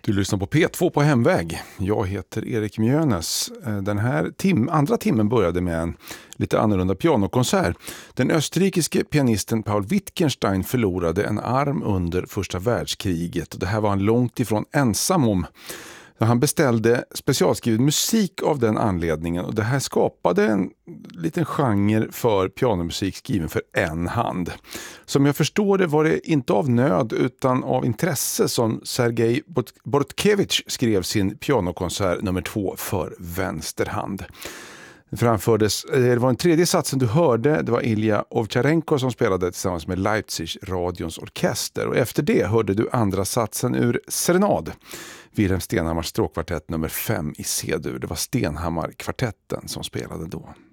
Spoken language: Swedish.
Du lyssnar på P2 på hemväg. Jag heter Erik Mjönes. Den här andra timmen började med en lite annorlunda pianokonsert. Den österrikiske pianisten Paul Wittgenstein förlorade en arm under första världskriget. Och det här var han långt ifrån ensam om. Han beställde specialskriven musik av den anledningen, och det här skapade en liten genre för pianomusik skriven för en hand. Som jag förstår det var det inte av nöd utan av intresse som Sergej Bortkiewicz skrev sin pianokonsert nummer 2 för vänster hand. Det var den tredje satsen du hörde, det var Ilja Ovcharenko som spelade tillsammans med Leipzig radions orkester, och efter det hörde du andra satsen ur Serenad, Wilhelm Stenhammars stråkkvartett nummer 5 i C-dur. Det var Stenhammar-kvartetten som spelade då.